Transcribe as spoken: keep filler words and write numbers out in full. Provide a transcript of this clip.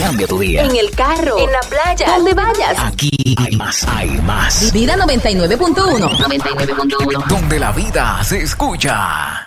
cambia tu día. En el carro, en la playa, donde vayas. Aquí hay más, hay más. Vida noventa y nueve punto uno. noventa y nueve punto uno. Donde la vida se escucha.